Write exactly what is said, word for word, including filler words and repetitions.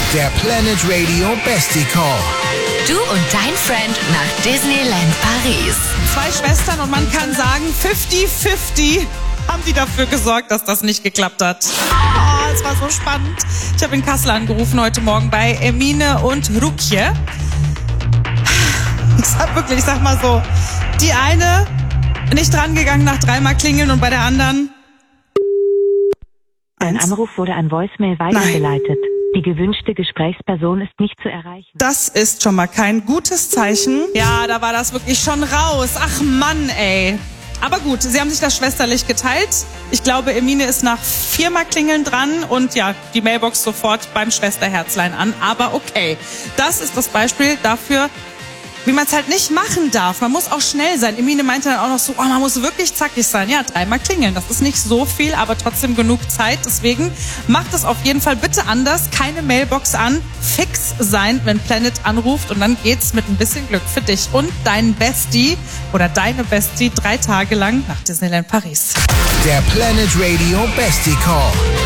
Der Planet Radio Bestie Call. Du und dein Friend nach Disneyland Paris. Zwei Schwestern und man kann sagen, fünfzig fünfzig haben die dafür gesorgt, dass das nicht geklappt hat. Oh, es war so spannend. Ich habe in Kassel angerufen heute Morgen bei Emine und Rukje. Ich sag wirklich, ich sag mal so, die eine nicht drangegangen nach dreimal klingeln und bei der anderen... Dein Anruf wurde an Voicemail weitergeleitet. Nein. Die gewünschte Gesprächsperson ist nicht zu erreichen. Das ist schon mal kein gutes Zeichen. Ja, da war das wirklich schon raus. Ach Mann, ey. Aber gut, sie haben sich das schwesterlich geteilt. Ich glaube, Emine ist nach viermal Klingeln dran und ja, die Mailbox sofort beim Schwesterherzlein an. Aber okay, das ist das Beispiel dafür, wie man es halt nicht machen darf. Man muss auch schnell sein. Emine meinte dann auch noch so, oh, man muss wirklich zackig sein. Ja, dreimal klingeln, das ist nicht so viel, aber trotzdem genug Zeit. Deswegen macht es auf jeden Fall bitte anders. Keine Mailbox an, fix sein, wenn Planet anruft. Und dann geht's mit ein bisschen Glück für dich und deinen Bestie oder deine Bestie drei Tage lang nach Disneyland Paris. Der Planet Radio Bestie Call.